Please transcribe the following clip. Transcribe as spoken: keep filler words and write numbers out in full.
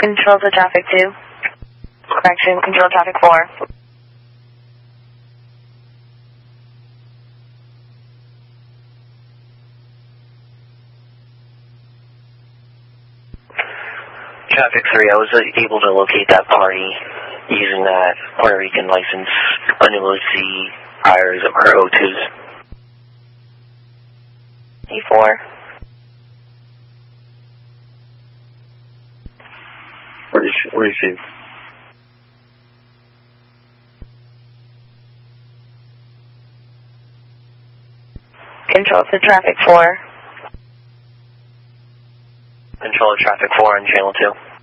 Control to traffic two. Correction, control traffic four. Traffic three, I was able to locate that party using that Puerto Rican license, unable to see priors or O twos. E four. Where is she? Where is she? Control to traffic four. Control of traffic four on channel two.